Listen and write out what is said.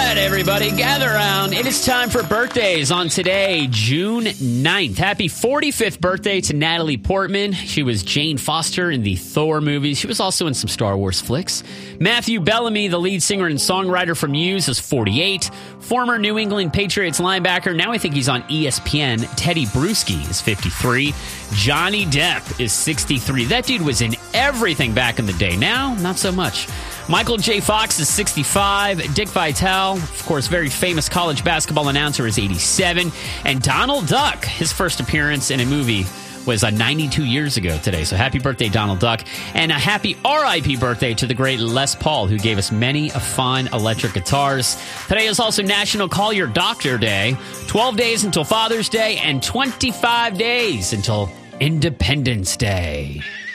right, everybody, gather around. It is time for birthdays on today, June 9th. Happy 45th birthday to Natalie Portman. She was Jane Foster in the Thor movies. She was also in some Star Wars flicks. Matthew Bellamy, the lead singer and songwriter from Muse, is 48. Former New England Patriots linebacker, now I think he's on ESPN, Teddy Bruschi is 53. Johnny Depp is 63. That dude was in everything back in the day. Now, not so much. Michael J. Fox is 65. Dick Vitale, of course, very famous college basketball announcer, is 87. And Donald Duck, his first appearance in a movie was 92 years ago today. So happy birthday, Donald Duck. And a happy RIP birthday to the great Les Paul, who gave us many fine electric guitars. Today is also National Call Your Doctor Day. 12 days until Father's Day and 25 days until Independence Day.